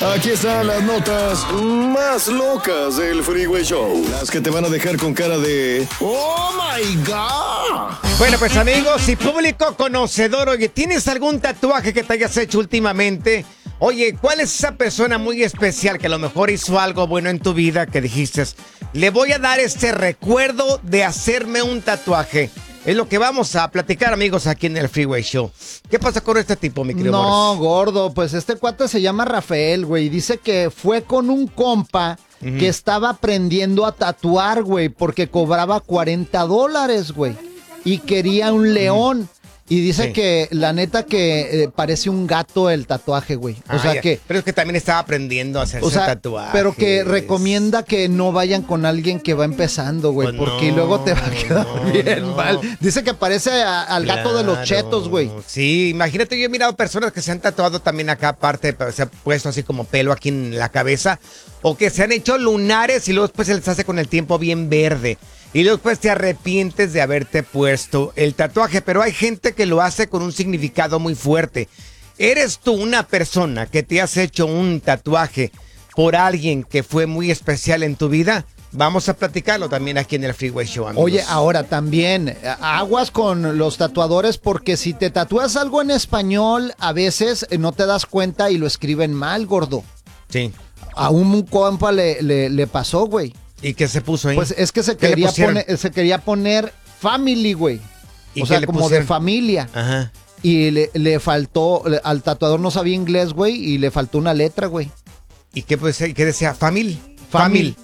Aquí están las notas más locas del Freeway Show. Las que te van a dejar con cara de ¡Oh, my God! Bueno, pues amigos y público conocedor, oye, ¿tienes algún tatuaje que te hayas hecho últimamente? Oye, ¿cuál es esa persona muy especial que a lo mejor hizo algo bueno en tu vida que dijiste, le voy a dar este recuerdo de hacerme un tatuaje? Es lo que vamos a platicar, amigos, aquí en el Freeway Show. ¿Qué pasa con este tipo, mi querido No, Morris? gordo, pues este cuate se llama Rafael, güey. Dice que fue con un compa que estaba aprendiendo a tatuar, güey, porque cobraba $40, güey. Y quería un león. Y dice que, la neta, que parece un gato el tatuaje, güey. O sea que... Pero es que también estaba aprendiendo a hacerse tatuajes. Pero que recomienda que no vayan con alguien que va empezando, güey. Pues porque luego te va a quedar bien mal. Dice que parece al gato de los chetos, güey. Sí, imagínate, yo he mirado personas que se han tatuado también acá aparte, se han puesto así como pelo aquí en la cabeza. O que se han hecho lunares y luego después se les hace con el tiempo bien verde. Y luego después te arrepientes de haberte puesto el tatuaje. Pero hay gente que lo hace con un significado muy fuerte. ¿Eres tú una persona que te has hecho un tatuaje por alguien que fue muy especial en tu vida? Vamos a platicarlo también aquí en el Freeway Show, amigos. Oye, ahora también, aguas con los tatuadores porque si te tatúas algo en español, a veces no te das cuenta y lo escriben mal, gordo. Sí. A un compa le pasó, güey. ¿Y qué se puso ahí? Pues es que se quería poner family, güey. O sea, como de familia. Ajá. Y le faltó, al tatuador no sabía inglés, güey, y le faltó una letra, güey. ¿Y qué decía? ¿Famil? Famil.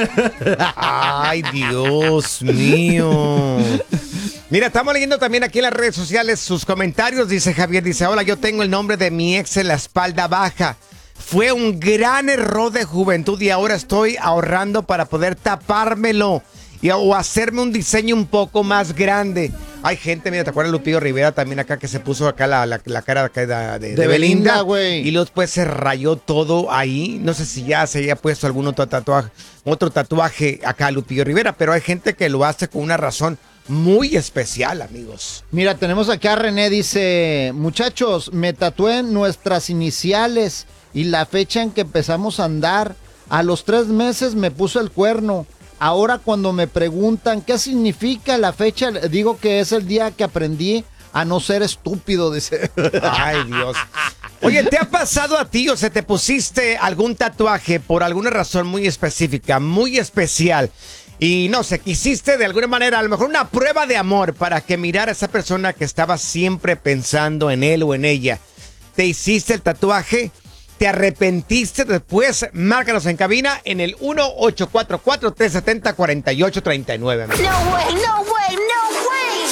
Ay, Dios mío. Mira, estamos leyendo también aquí en las redes sociales sus comentarios. Dice Javier, dice, hola, yo tengo el nombre de mi ex en la espalda baja. Fue un gran error de juventud y ahora estoy ahorrando para poder tapármelo o hacerme un diseño un poco más grande. Hay gente, mira, ¿te acuerdas Lupillo Rivera también acá que se puso acá la cara acá de Belinda, güey? Y luego después se rayó todo ahí. No sé si ya se haya puesto algún otro tatuaje acá Lupillo Rivera, pero hay gente que lo hace con una razón muy especial, amigos. Mira, tenemos acá a René, dice, muchachos, me tatué nuestras iniciales y la fecha en que empezamos a andar. A los 3 meses me puso el cuerno. Ahora cuando me preguntan qué significa la fecha, digo que es el día que aprendí a no ser estúpido, dice. Ay, Dios. Oye, ¿te ha pasado a ti o se te pusiste algún tatuaje por alguna razón muy específica, muy especial? Y no sé, quisiste de alguna manera, a lo mejor una prueba de amor para que mirara a esa persona que estaba siempre pensando en él o en ella. ¿Te hiciste el tatuaje? ¿Te arrepentiste después? Márcanos en cabina en el 1-844-370-4839. No way, no way.